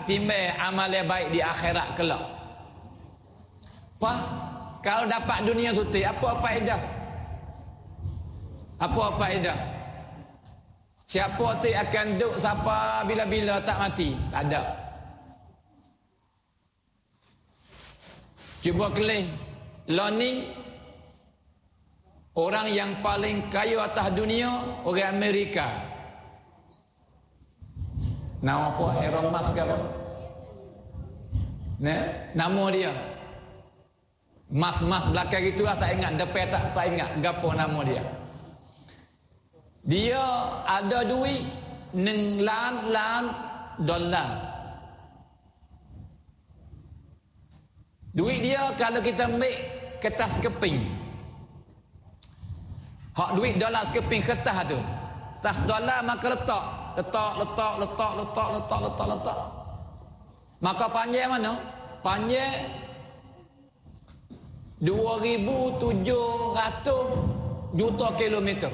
timbang amal yang baik di akhirat kelak. Apa? Kalau dapat dunia suti, apa faedah? Apa faedah? Siapa tu akan duduk siapa bila-bila tak mati? Tak ada. Cuba kelih learning orang yang paling kaya atas dunia, orang Amerika. Nama apa? Elon Musk ke apa? Nama dia. Mas belakang itulah tak ingat, depan tak ingat gapo nama dia. Dia ada duit $6 dolar. Duit dia kalau kita ambil kertas keping, hak duit dolar sekeping kertas tu, kertas dolar maka letak. Maka panjang mana? Panjang 2,700 juta kilometer.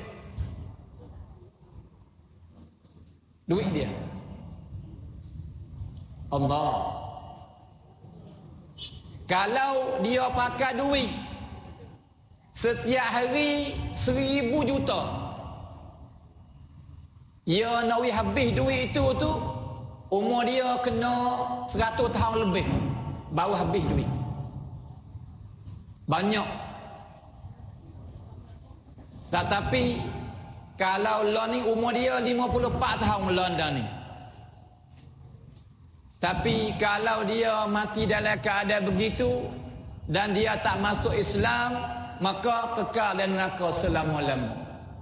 Duit dia. Allah. Kalau dia pakai duit setiap hari 1,000 juta, dia nak habis duit itu tu, umur dia kena 100 tahun lebih baru habis duit. Banyak. Tetapi kalau lon ni umur dia 54 tahun lon dah ni. Tapi kalau dia mati dalam keadaan begitu dan dia tak masuk Islam, maka kekal dalam neraka selama-lamanya.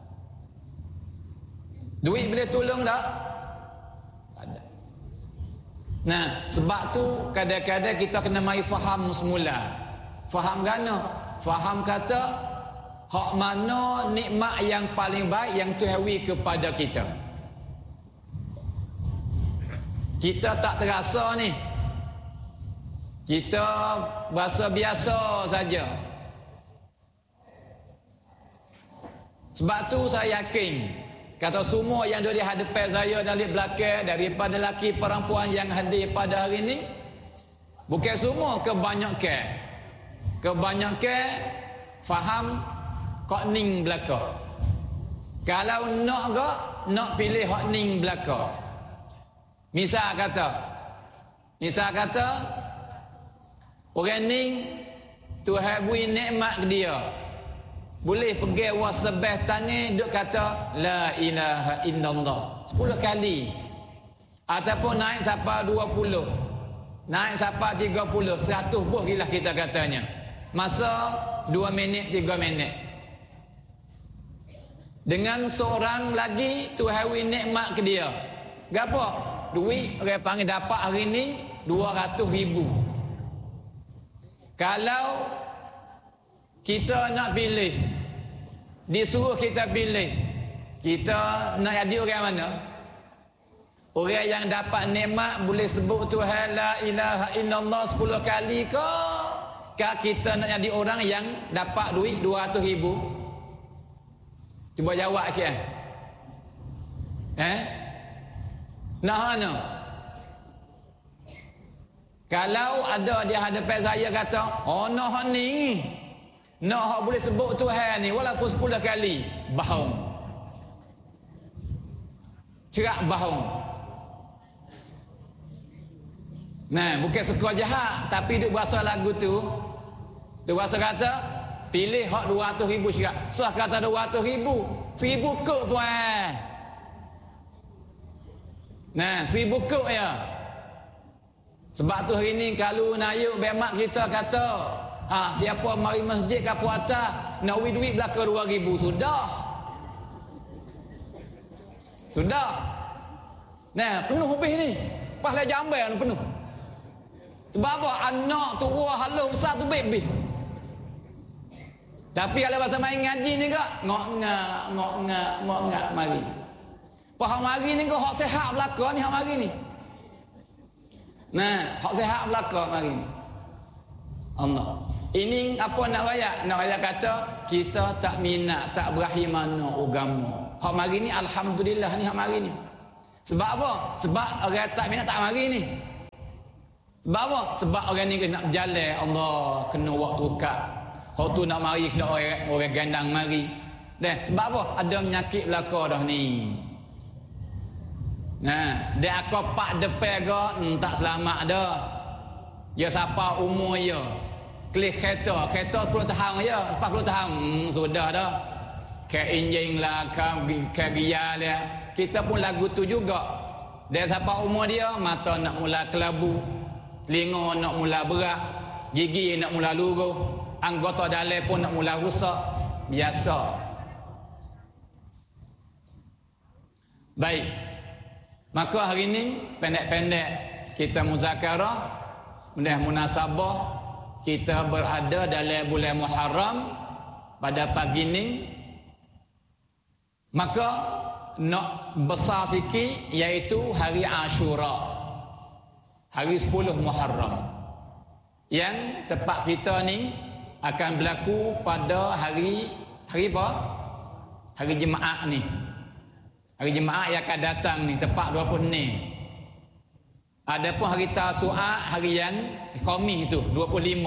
Duit boleh tolong tak? Tak ada. Nah, sebab tu kadang-kadang kita kena mari faham semula. Faham gana? Faham kata hak mana nikmat yang paling baik yang Tuhan beri kepada kita. Kita tak terasa ni. Kita rasa biasa saja. Sebab tu saya yakin kata semua yang ada di hadapan saya dan di belakang, daripada lelaki perempuan yang hadir pada hari ini, bukan semua, kebanyakan faham kok ning belaka. Kalau nak pilih hak ning belaka. Misal kata orang ning Tuhan beri nikmat ke dia, boleh pergi wasbah tangan duk kata la ilaha illallah 10 kali, ataupun naik sampai 20, naik sampai 30, 100 buh gila kita katanya, masa 2 minit 3 minit. Dengan seorang lagi Tuhan beri nikmat ke dia, gapo? Duit orang panggil dapat hari ni 200,000. Kalau kita nak pilih, disuruh kita pilih, kita nak jadi orang mana? Orang yang dapat nikmat boleh sebut Tuhan la ilaha illallah 10 kali ke? Kah kita nak jadi orang yang dapat duit 200,000? Cuba jawab sikit. Nah. Kalau ada di hadapan saya kata, oh nah ni, nah boleh sebut Tuhan ni walaupun 10 kali, bohong. Cerak bohong. Nah, bukan suka jahat, tapi duk bahasa lagu tu, duk bahasa kata, pilih hak 200,000 cerak. Sah kata 200,000, 1,000 kok tuan. Nah, 1,000 kok ya. Sebab tu hari ni kalau nayuk bemak kita kata, siapa mari masjid ke puasa nak duit belaka 2,000, sudah. Nah, penuh habis ni. Pas jamban penuh. Sebab apa? Anak tua halus besar tu bebih. Tapi kalau bahasa main ngaji ni kak, ngok-ngak mari. Faham hari ni kau hak sehat belaka ni hak hari ni. Nah, hak sehat belaka hari ni. Allah. Ini apa nak raya? Nak raya kata kita tak minat, tak berahi mana agama. Hak hari ni alhamdulillah ni hak hari ni. Sebab apa? Sebab orang tak minat tak hari ni. Sebab apa? Sebab orang ni kena berjalan, Allah kena waktu kat. Hak tu nak mari kena orang gandang mari. Sebab apa? Ada penyakit belaka dah ni. Nah, dia aku pak depan ke tak selamat dah. Ya siapa umur ya. Kelih kereta 10 tahun ya, 40 tahun sudah dah. Ke enjin lah, ke gear lah. Kita pun lagu tu juga. Dia siapa umur dia, mata nak mula kelabu, telinga nak mula berat, gigi nak mula luruh, anggota dalam pun nak mula rusak. Biasa. Baik. Maka hari ini pendek-pendek kita muzakarah, munasabah kita berada dalam bulan Muharram pada pagi ini. Maka nak besar sikit iaitu hari Ashura, hari 10 Muharram, yang tepat kita ni akan berlaku pada hari apa? Hari Jumaat ni. Hari Jumaat yang akan datang ni tepat 20 ni. Adapun hari Tasu'a, hari yang Khamis itu 25.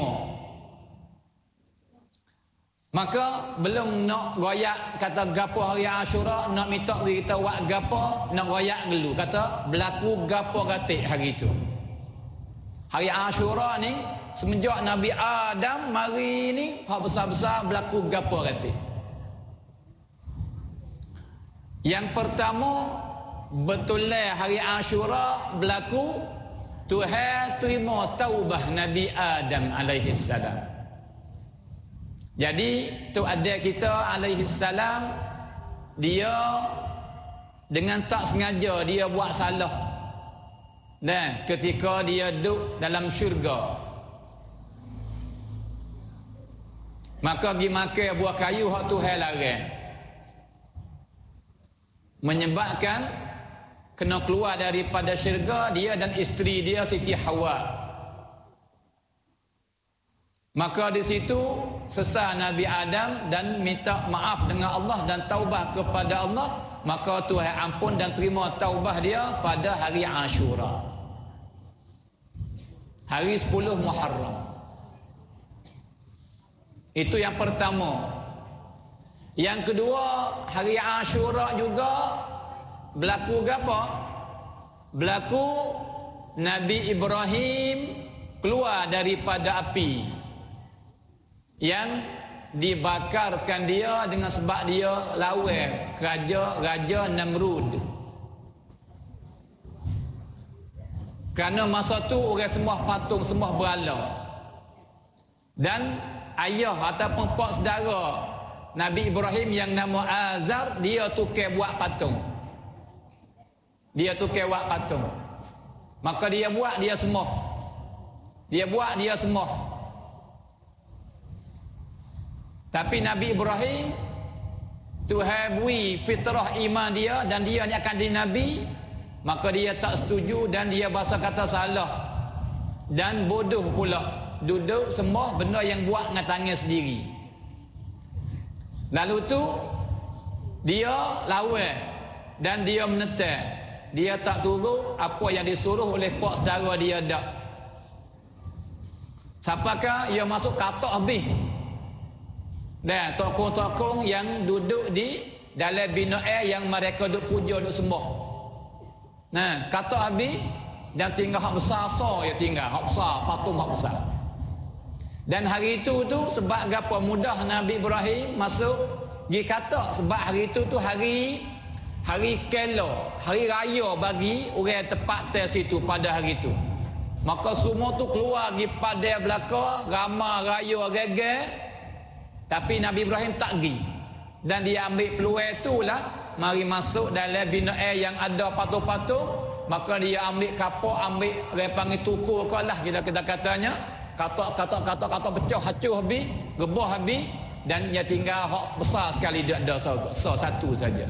Maka belum nak goyak kata gapo hari Ashura, nak minta kita buat gapo, nak goyak dulu kata berlaku gapo gatik hari itu. Hari Ashura ni semenjak Nabi Adam mari ni hak besar-besar berlaku gapo gatik. Yang pertama, betulnya hari Ashura berlaku Tuhan terima taubah Nabi Adam alaihi salam. Jadi tu ada kita alaihi salam, dia dengan tak sengaja dia buat salah. Dan ketika dia duduk dalam syurga, maka pergi makan buah kayu hak Tuhan larang, menyebabkan kena keluar daripada syurga dia dan isteri dia Siti Hawa. Maka di situ sesal Nabi Adam dan minta maaf dengan Allah dan taubah kepada Allah. Maka Tuhan ampun dan terima taubah dia pada hari Ashura, hari 10 Muharram. Itu yang pertama. Yang kedua, hari Ashura juga berlaku apa? Berlaku Nabi Ibrahim keluar daripada api yang dibakarkan dia dengan sebab dia lawan Raja Namrud. Kerana masa tu orang semua patung, semua berhala. Dan ayah ataupun pak saudara Nabi Ibrahim yang nama Azar, dia tukar buat patung. Dia tukar buat patung. Maka dia buat, dia sembah. Dia buat, dia sembah. Tapi Nabi Ibrahim, Tuhan beri fitrah iman dia dan dia ni akan jadi Nabi. Maka dia tak setuju dan dia bahasa kata salah. Dan bodoh pula. Duduk sembah benda yang buat dengan tangan sendiri. Lalu tu dia lawan dan dia menentang. Dia tak turut apa yang disuruh oleh pak saudara dia dak. Siapakah ia masuk katak habis. Dan tokoh-tokoh yang duduk di dalam binaan yang mereka duduk puja, duduk sembah. Nah, katak habis dan tinggal hak besar ya tinggal. Hak besar, patung hak besar. Dan hari itu tu sebab apa mudah Nabi Ibrahim masuk pergi katak, sebab hari itu tu hari kelo, hari raya bagi orang tepat di situ pada hari itu. Maka semua tu keluar pergi pada belakang, ramai raya geger. Tapi Nabi Ibrahim tak pergi. Dan dia ambil peluang itulah, mari masuk dalam binaan yang ada patung-patung. Maka dia ambil kapok, ambil orang panggil tukur ke lah kita katanya. Katak pecah, hancur habis, rebah habis. Dan dia tinggal hak besar sekali, dia ada satu saja.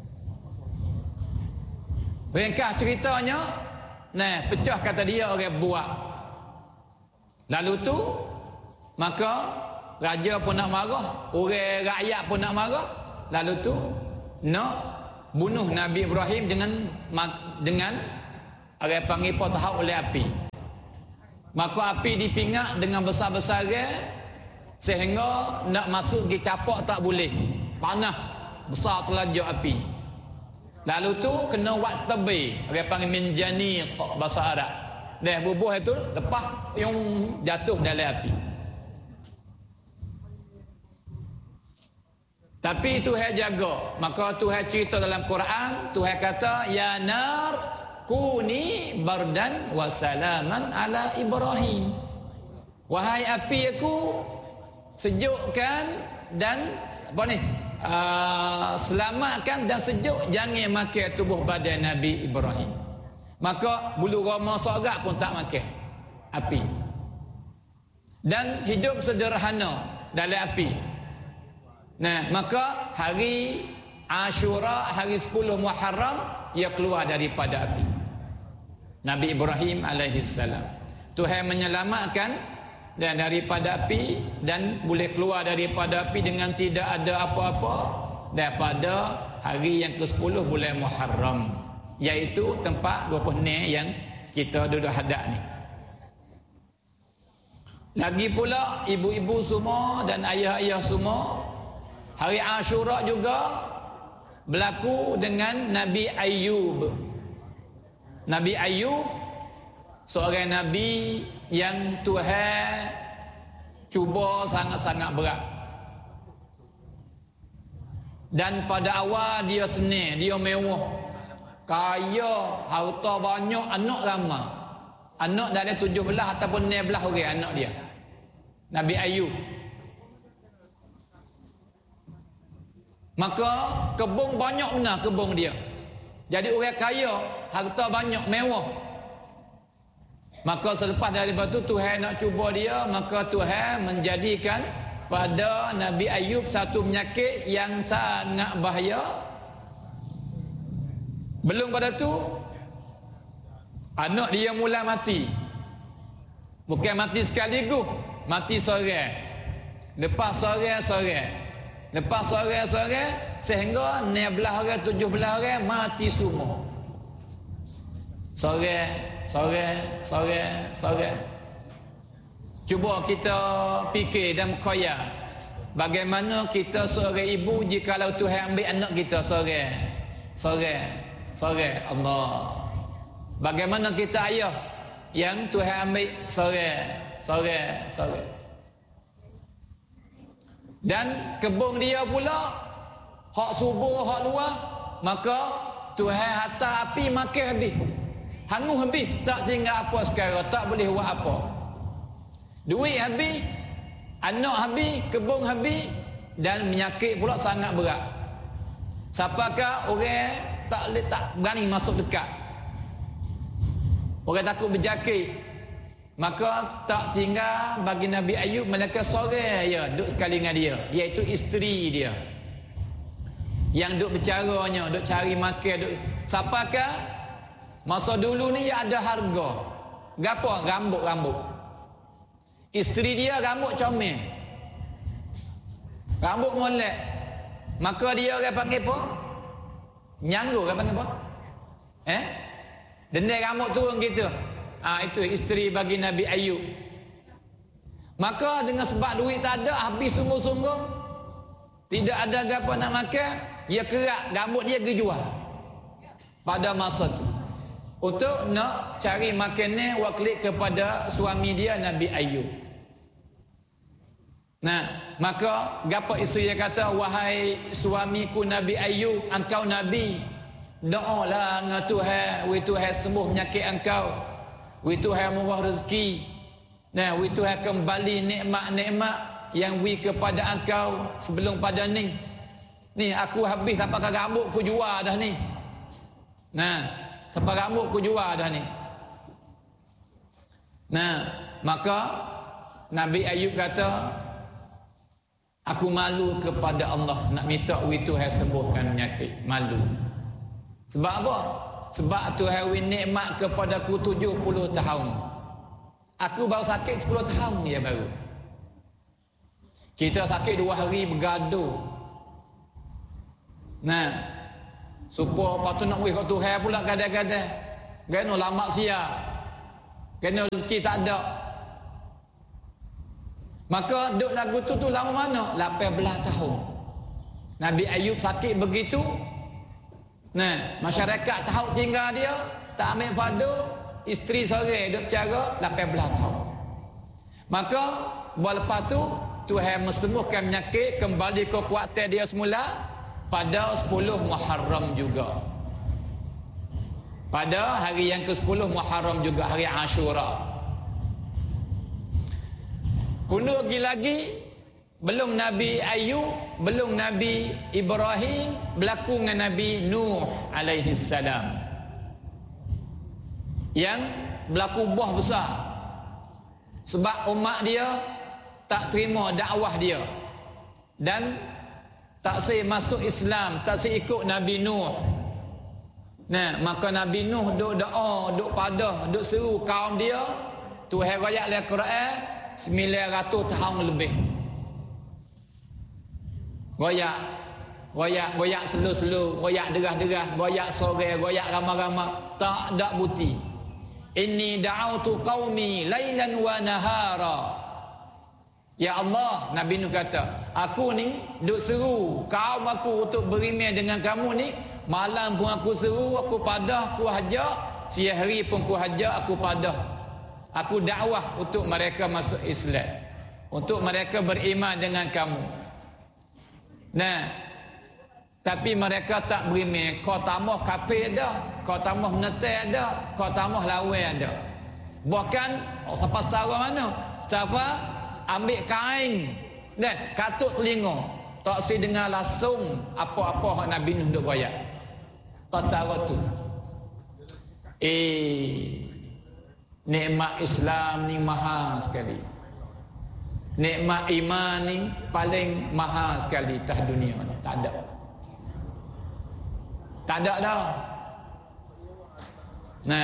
Ringkas ceritanya, nah pecah kata dia orang buat. Lalu tu maka raja pun nak marah, orang rakyat pun nak marah. Lalu tu nak bunuh Nabi Ibrahim dengan orang panggil potahap oleh api. Maka api dipingak dengan besar-besar sehingga nak masuk pergi capak tak boleh. Panah besar terlajak api. Lalu tu kena buat tebih, orang panggil minjani bahasa Arab. Dah bubuh itu lepas yang jatuh dalam api. Tapi Tuhan jaga. Maka Tuhan cerita dalam Quran, Tuhan kata ya nar kuni bardan wa salaman ala Ibrahim. Wahai api aku, sejukkan dan apa ni? Selamatkan dan sejuk, jangan makan tubuh badan Nabi Ibrahim. Maka bulu roma sorak pun tak makan api. Dan hidup sederhana dalam api. Nah, maka hari Ashura, hari 10 Muharram, ia keluar daripada api. Nabi Ibrahim alaihissalam. Tuhan menyelamatkan dan daripada api dan boleh keluar daripada api dengan tidak ada apa-apa daripada hari yang ke-10 bulan Muharram, iaitu tempat 20 ni yang kita duduk hadap ni. Lagi pula ibu-ibu semua dan ayah-ayah semua, hari Ashura juga berlaku dengan Nabi Ayub. Nabi Ayub seorang nabi yang Tuhan cuba sangat-sangat berat. Dan pada awal dia senang, dia mewah, kaya, harta banyak, anak ramai. Anak dari 17 ataupun 16 orang anak dia. Nabi Ayub. Maka kebun banyak benar kebun dia. Jadi orang kaya, harta banyak, mewah. Maka selepas daripada itu Tuhan nak cuba dia, maka Tuhan menjadikan pada Nabi Ayub satu penyakit yang sangat bahaya. Belum pada tu anak dia mula mati. Bukan mati sekaligus, mati seorang. Lepas seorang. Lepas seorang sehingga 16 orang, 17 orang mati semua. Seorang. Cuba kita fikir dan khayal bagaimana kita seorang ibu jikalau Tuhan ambil anak kita seorang. Allah. Bagaimana kita ayah yang Tuhan ambil seorang. Dan kebun dia pula hak subur, hak luar, maka Tuhan hantar api makan habis. Hangus habis, tak tinggal apa sekarang, tak boleh buat apa. Duit habis, anak habis, kebun habis, dan penyakit pula sangat berat. Siapakah orang tak berani masuk dekat. Orang takut berjakit. Maka tak tinggal bagi Nabi Ayub melainkan seorang ya duduk sekali dengan dia, iaitu isteri dia. Yang duduk bercaranya, duduk cari makan, duduk. Siapakah? Masa dulu ni ada harga. Gapo? Rambut. Isteri dia rambut comel. Rambut molek. Maka dia orang panggil apa? Nyanggu orang panggil apa? Dendai rambut turun gitu. Itu isteri bagi Nabi Ayub. Maka dengan sebab duit tak ada, habis sungguh-sungguh, tidak ada apa nak makan, dia kerak rambut dia pergi jual pada masa tu untuk nak cari makanan waklik kepada suami dia Nabi Ayub. Nah, maka gapo isteri dia kata, wahai suamiku Nabi Ayub, engkau Nabi, doalah dengan Tuhan, wahai Tuhan sembuh penyakit engkau, wahai Tuhan murah rezeki, nah wahai Tuhan kembali nikmat-nikmat yang wahai kepada engkau sebelum pada ni aku habis sampai rambut ku jual dah ni. Nah, sampai rambut ku jual dah ni. Nah, maka Nabi Ayub kata, aku malu kepada Allah nak minta wahai Tuhan sembuhkan penyakit. Malu. Sebab apa? Sebab Tuhan wahai nikmat kepadaku 70 tahun. Aku baru sakit 10 tahun ya baru. Kita sakit 2 hari bergaduh. Nah, supaya patut nak wih kat Tuhan pula kadang-kadang. Gano lama siap. Kena rezeki tak ada. Maka duk lagu tu lama mana? 18 tahun. Nabi Ayub sakit begitu. Nah, masyarakat tahu tinggal dia, tak ambil padu, isteri sore duk jaga 18 tahun. Maka lepas tu Tuhan mensembuhkan penyakit, kembali ke kuatan dia semula pada 10 Muharram juga. Pada hari yang ke-10 Muharram juga, hari Ashura. Kuno lagi belum Nabi Ayub, belum Nabi Ibrahim, berlaku dengan Nabi Nuh alaihi salam. Yang berlaku buah besar. Sebab umat dia tak terima dakwah dia. Dan tak saya masuk Islam, tak saya ikut Nabi Nuh. Nah, maka Nabi Nuh duk doa, duk padah, duk seru kaum dia. Tuhan royak dalam Quran 900 tahun lebih. Goyak selu-selu, goyak derah-derah, goyak sore, goyak ramah-ramah, tak ada bukti. Inni da'autu qaumi lailan wa nahara. Ya Allah, Nabi Nuh kata, aku ni duk seru kaum aku untuk berimeh dengan kamu ni. Malam pun aku seru, aku padah, aku hajak, siang hari pun aku hajak, aku padah. Aku dakwah untuk mereka masuk Islam, untuk mereka beriman dengan kamu. Nah, tapi mereka tak beriman. Kau tambah kafir dah, kau tambah menetai dah, kau tambah lawan dah. Bahkan siapa setara mana? Siapa ambil kain dan katuk telinga, tak si dengar langsung apa-apa hak Nabi Nuh duk goyak. Tak setara tu. Nikmat Islam ni mahal sekali. Nikmat iman ni paling mahal sekali atas dunia ni. Tak ada. Tak ada dah. Nah.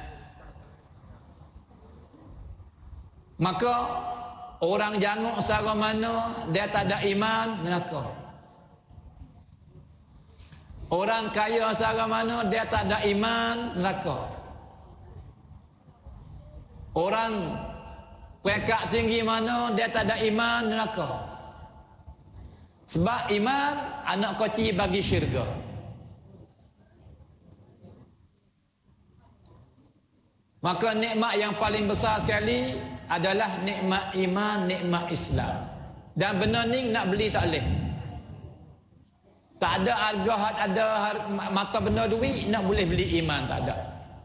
Maka orang janguk secara mana dia tak ada iman, neraka. Orang kaya secara mana dia tak ada iman, neraka. Orang peringkat tinggi mana dia tak ada iman, neraka. Sebab iman anak kecil bagi syurga. Maka nikmat yang paling besar sekali adalah nikmat iman, nikmat Islam. Dan benda ni nak beli tak boleh. Tak ada harga, ada mata benda duit nak boleh beli iman, tak ada.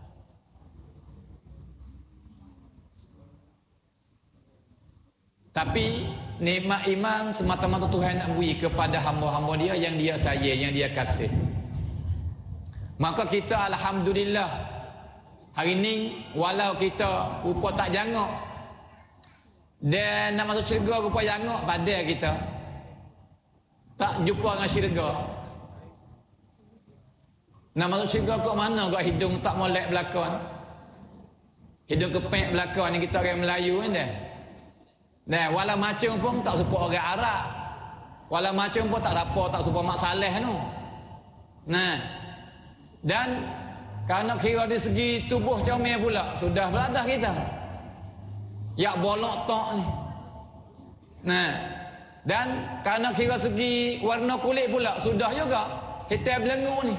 Tapi nikmat iman semata-mata Tuhan nak beri kepada hamba-hamba dia yang dia sayang, yang dia kasih. Maka kita alhamdulillah hari ni walau kita rupa tak jangak, dan nak masuk syurga rupa jangak, badai kita tak jumpa dengan syurga. Nak masuk syurga kat mana? Kat hidung tak molek belakang, hidung kepek belakang ni kita orang Melayu kan dah. Nah, walau macam pun tak serupa orang Arab. Walau macam pun tak apa, tak serupa Mak Saleh tu. Nah. Dan kerana kira dari segi tubuh comel pula, sudah beradah kita. Yak bolok tok ni. Nah. Dan kerana kira segi warna kulit pula, sudah juga hitam belengu ni.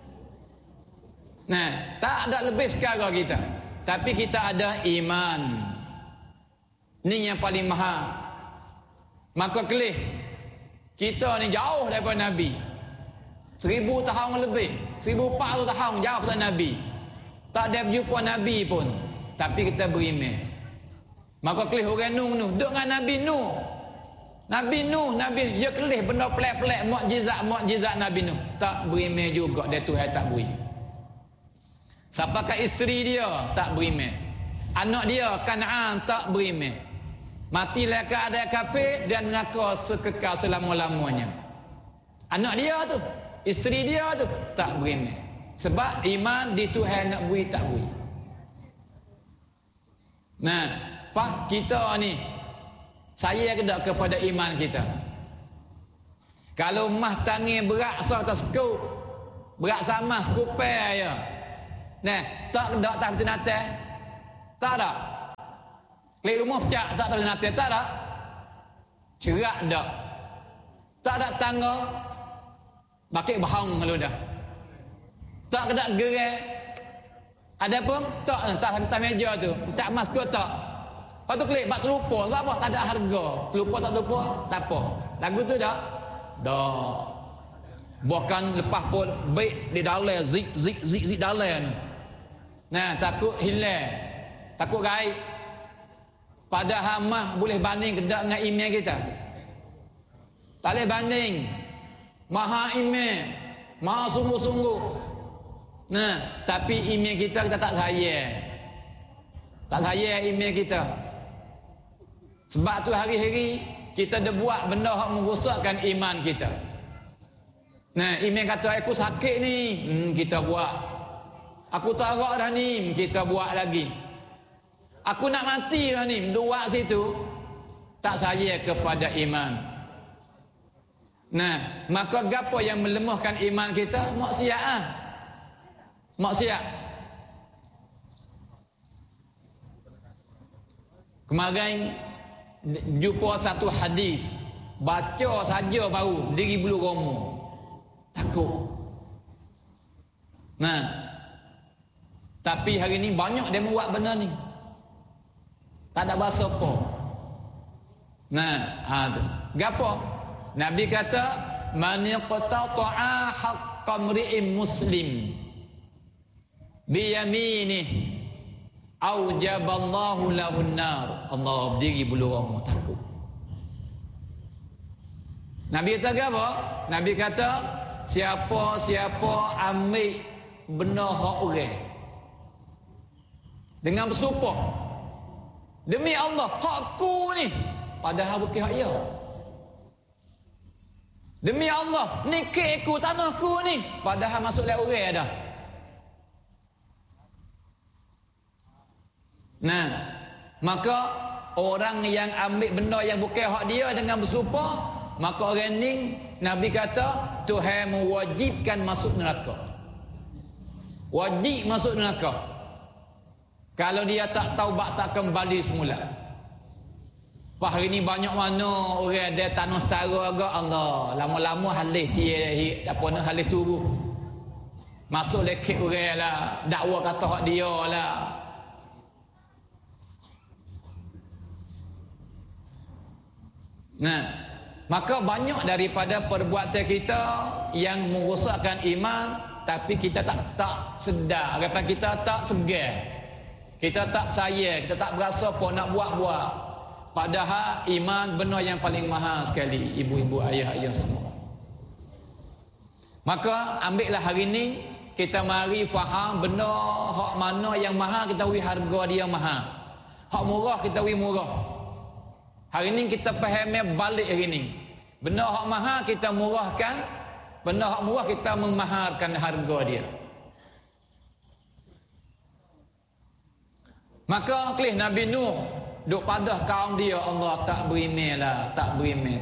Nah, tak ada lebih sekarang kita. Tapi kita ada iman. Ini yang paling mahal. Maka kelih kita ni jauh daripada Nabi 1000 tahun lebih, 1400 tahun jauh daripada Nabi. Tak ada berjumpa Nabi pun, tapi kita beriman. Maka kelih orang Nuh duduk dengan Nabi Nuh. Nabi dia kelih benda pelik-pelik, mukjizat Nabi Nuh, tak beriman juga, dia Tuhan tak beri. Siapakah isteri dia tak beriman, anak dia Kanaan tak beriman. Matilah keadaan kafir dan neraka sekekal selama-lamanya. Anak dia tu, isteri dia tu tak beriman. Sebab iman di Tuhan nak beri, tak beri. Nah, pak kita ni saya kedak kepada iman kita. Kalau mah tangi berat so tak sekup, berat sama sekupel ya. Nah, tak kedak tak betul-betul. Tak ada. Klik rumah pecah tak terkena atas, tak ada. Cerak dak. Tak ada tangga. Bakit bahang kalau dah. Tak kena gerai. Ada pun tak atas meja tu. Tak emas ke tak. Lepas tu klik bak terlupa. Sebab apa? Tak ada harga. Terlupa tak terlupa, tak apa. Lagu tu dah. Dah. Bahkan lepas pun baik di dalam zik dalam ni. Nah, takut hilang. Takut gaib. Padahal mah boleh banding kedak dengan email kita. Tak boleh banding. Maha email. Maha sungguh-sungguh. Nah, tapi email kita tak sayang. Tak sayang email kita. Sebab tu hari-hari kita dah buat benda yang merosakkan iman kita. Nah, email kata aku sakit ni, kita buat. Aku tarak dah ni, kita buat lagi. Aku nak mati dah ni, dua situ. Tak sayang kepada iman. Nah, maka gapo yang melemahkan iman kita? Maksiat ah. Maksiat. Kemarin jumpa satu hadis, baca saja baru diri bulu roma. Takut. Nah, tapi hari ni banyak dia buat benda ni. Tak ada bahasa apa. Nah, gapo? Nabi kata, man yaqtata'a haqqa mri'in muslim bi yaminih aujaballahu lahun nar. Allah berdiri bulu roma takut. Nabi kata apa? Nabi kata siapa ambil benar hak orang dengan bersumpah demi Allah hakku ni, padahal bukan hak dia. Demi Allah ni kekku tanahku ni, padahal masuk lewat orang dah. Nah, maka orang yang ambil benda yang bukan hak dia dengan bersumpah, maka orang ni Nabi kata Tuhan mewajibkan masuk neraka. Wajib masuk neraka. Kalau dia tak taubat, tak kembali semula. Wah, hari ni banyak mana orang ada tanah setara agak Allah. Lama-lama halih cie apa nak halih turun. Masuk lekit orang lah, dakwa kata hak dia lah. Nah, maka banyak daripada perbuatan kita yang merosakkan iman, tapi kita tak sedar, apa kita tak segar. Kita tak sayang, kita tak berasa apa nak buat-buat. Padahal iman benar yang paling mahal sekali, ibu-ibu, ayah-ayah semua. Maka ambillah hari ini kita mari faham benar hak mana yang mahal, kita wi harga dia mahal. Hak murah kita wi murah. Hari ini kita faham balik hari ini. Benar hak mahal kita murahkan, benar hak murah kita memaharkan harga dia. Maka kelih Nabi Nuh duk padah kaum dia, Allah tak beriman lah, tak beriman.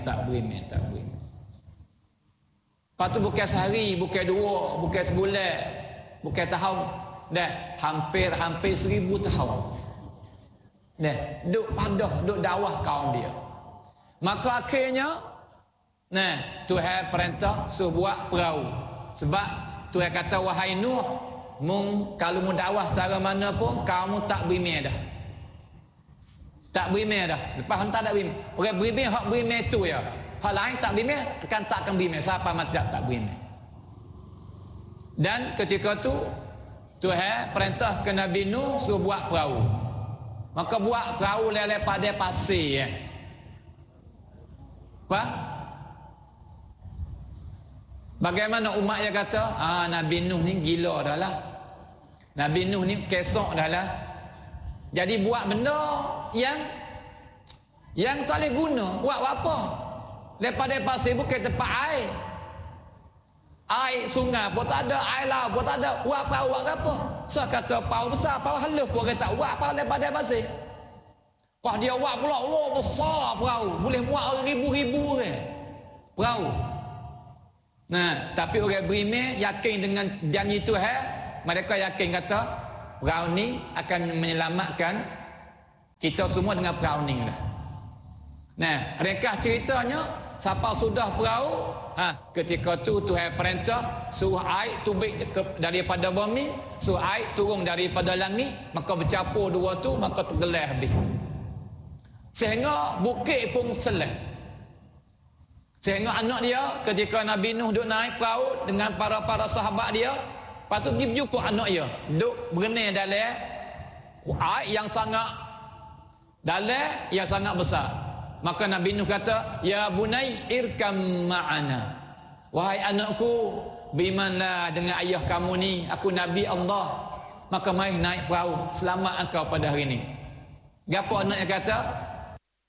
Lepas tu bukan sehari, bukan dua, bukan sebulan, bukan tahun, dah hampir 1000 tahun. Dah duk padah, duk dakwah kaum dia. Maka akhirnya Tuhan perintah suruh buat perahu. Sebab Tuhan kata wahai Nuh, kalau mu dakwah secara mana pun kamu tak beriman dah. Tak beriman dah. Lepas hentak tak beriman. Orang beriman hak beriman tu ya. Hak lain tak beriman kan tak akan beriman. Siapa mati tak beriman. Dan ketika tu Tuhan perintah ke Nabi Nuh suruh buat perahu. Maka buat perahu lele pada pasir ya. Apa? Bagaimana umatnya kata, Nabi Nuh ni gila dah lah. Nabi Nuh ni kesok dah lah. Jadi buat benda yang tak boleh guna. Buat apa? Daripada pasir bukan tempat air. Air sungai pun tak ada, air laut pun tak ada. Buat apa? So kata pau besar, pau halus pun orang tak buat apa daripada pasir. Wah, dia buat pula besar perahu. Boleh muat orang ribu-ribu orang. Perahu. Nah, tapi orang beriman yakin dengan janji Tuhan, mereka yakin kata perahu ni akan menyelamatkan kita semua dengan perahu ni lah. Nah, ringkas ceritanya, siapa sudah perahu, ketika tu Tuhan perintah suruh air tubik daripada bumi, suruh air turun daripada langit, maka bercampur dua tu, maka tergelar habis. Sehingga bukit pun seleh. Sehingga anak dia ketika Nabi Nuh duk naik perahu dengan para sahabat dia, lepas tu pergi berjumpa anak dia duk berenang dalam air yang sangat dalam, yang sangat besar. Maka Nabi Nuh kata, ya bunai irkam ma'ana, wahai anakku, berimanlah dengan ayah kamu ni, aku Nabi Allah, maka mari naik perahu, selamat engkau pada hari ni. Gapo anaknya kata?